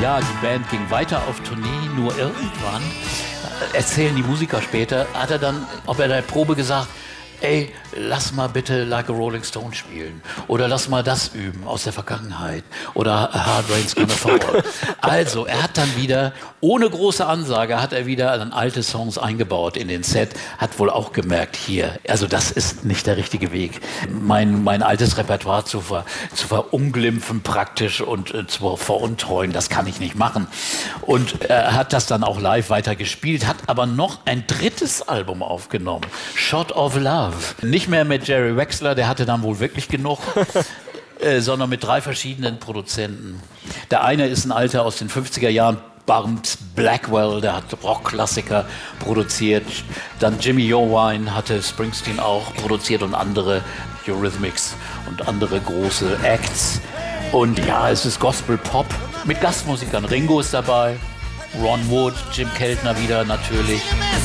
Ja, die Band ging weiter auf Tournee, nur irgendwann, erzählen die Musiker später, hat er dann, ob er der Probe gesagt, ey, lass mal bitte Like a Rolling Stone spielen. Oder lass mal das üben aus der Vergangenheit. Oder A Hard Rain's Gonna Fall. Also, er hat dann wieder, ohne große Ansage, hat er wieder dann alte Songs eingebaut in den Set. Hat wohl auch gemerkt, hier, also das ist nicht der richtige Weg. Mein altes Repertoire zu verunglimpfen praktisch und zu veruntreuen, das kann ich nicht machen. Und er hat das dann auch live weiter gespielt, hat aber noch ein drittes Album aufgenommen. Shot of Love. Nicht mehr mit Jerry Wexler, der hatte dann wohl wirklich genug, sondern mit 3 verschiedenen Produzenten. Der eine ist ein Alter aus den 50er Jahren, Barnes Blackwell, der hat Rockklassiker produziert. Dann Jimmy Iovine hatte Springsteen auch produziert und andere Eurythmics und andere große Acts. Und ja, es ist Gospel-Pop mit Gastmusikern. Ringo ist dabei, Ron Wood, Jim Keltner wieder natürlich.